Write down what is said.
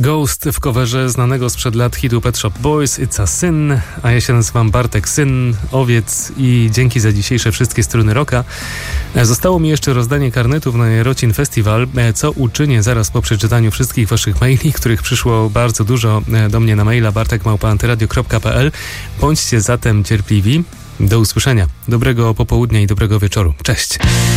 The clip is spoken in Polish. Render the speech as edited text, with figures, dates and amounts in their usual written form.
Ghost w coverze znanego sprzed lat hitu Pet Shop Boys, It's a Sin, a ja się nazywam Bartek Syn, Owiec i dzięki za dzisiejsze wszystkie struny rocka. Zostało mi jeszcze rozdanie karnetów na Jarocin Festival, co uczynię zaraz po przeczytaniu wszystkich waszych maili, których przyszło bardzo dużo do mnie na maila bartek@antyradio.pl. Bądźcie zatem cierpliwi. Do usłyszenia. Dobrego popołudnia i dobrego wieczoru. Cześć.